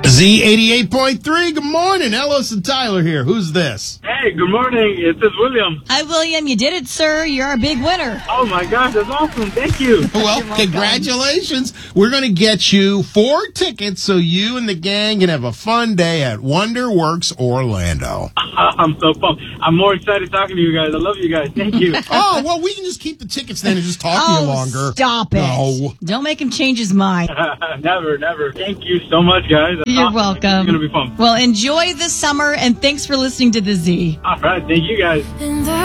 Z88.3, good morning. Ellis and Tyler here. Who's this? Hey, good morning. It's William. Hi, William. You did it, sir. You're a big winner. Oh, my gosh. That's awesome. Thank you. Well, congratulations. We're going to get you 4 tickets so you and the gang can have a fun day at WonderWorks Orlando. I'm so pumped. I'm more excited talking to you guys. I love you guys. Thank you. Oh, well, we can just keep the tickets then and just talk to you longer. Stop it. No. Don't make him change his mind. Never. Thank you so much, guys. That's You're awesome. welcome. It's going to be fun. Well, enjoy the summer, and thanks for listening to The Z. All right. Thank you, guys.